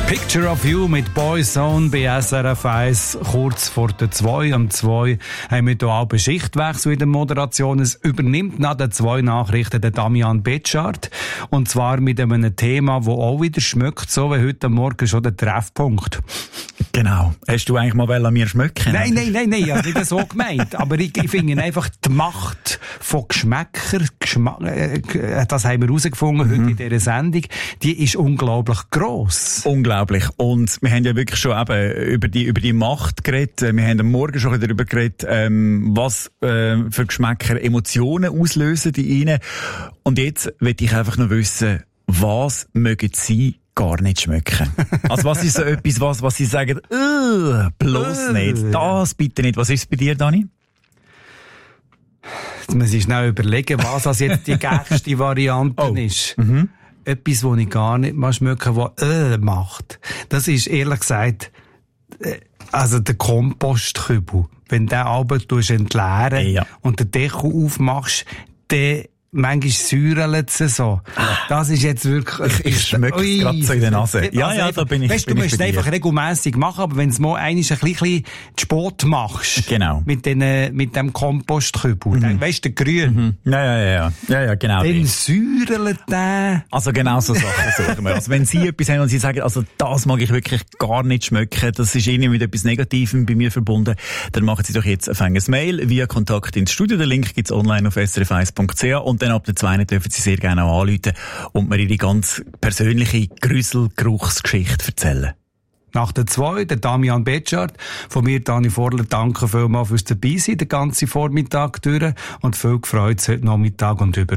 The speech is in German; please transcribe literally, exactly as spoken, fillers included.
Picture of You mit Boyzone bei S R F eins, kurz vor der zwei. Am zwei haben wir hier auch einen Schichtwechsel in der Moderation. Es übernimmt nach den zwei Nachrichten der Damian Betschart. Und zwar mit einem Thema, das auch wieder schmeckt, so wie heute Morgen schon der Treffpunkt. Genau. Hast du eigentlich mal an mir schmecken? Nein, nein, nein, nein, ich habe nicht so gemeint. Aber ich, ich finde einfach die Macht von Geschmäcker, Geschmack, äh, das haben wir herausgefunden mhm. heute in dieser Sendung, die ist unglaublich gross. Unglaublich. Und wir haben ja wirklich schon eben über die, über die Macht geredet. Wir haben am Morgen schon darüber geredet, ähm, was äh, für Geschmäcker Emotionen auslösen in ihnen. Und jetzt will ich einfach noch wissen, was mögen Sie gar nicht schmecken? Also was ist so etwas, was, was Sie sagen, uh, bloß nicht, das bitte nicht. Was ist es bei dir, Dani? Jetzt muss ich schnell überlegen, was das jetzt die gängigste Variante oh. ist. Mhm. Etwas, das ich gar nicht mal schmecken, was äh macht. Das ist ehrlich gesagt, äh, also der Kompostkübel. Wenn du den Abend entleeren ja. und den Deckel aufmachst, dann manchmal säurelt es so. Das ist jetzt wirklich... Ich, ich schmecke es gerade so in der Nase. Also ja, ja, einfach, da bin ich weißt, bin du ich musst es einfach regelmässig machen, aber wenn du mal einmal ein bisschen Sport machst, genau. mit, den, mit dem Kompostkübel, mhm. dann, weißt du, der Grün, mhm. ja, ja, ja, ja, ja, ja, genau. Dann säurelt der. Also genau so Sachen suchen wir. Also wenn Sie etwas haben und Sie sagen, also das mag ich wirklich gar nicht schmecken, das ist irgendwie mit etwas Negativem bei mir verbunden, dann machen Sie doch jetzt ein Mail via Kontakt ins Studio. Der Link gibt's online auf s r f eins punkt c h und dann ab der zweiten dürfen Sie sehr gerne auch anrufen und mir Ihre ganz persönliche Grüsselgeruchsgeschichte erzählen. Nach der zwei, der Damian Betschart. Von mir, Dani Vorler, danke vielmals fürs Dabeisein, den ganzen Vormittag durch. Und viel gefreut heute Nachmittag und überhaupt.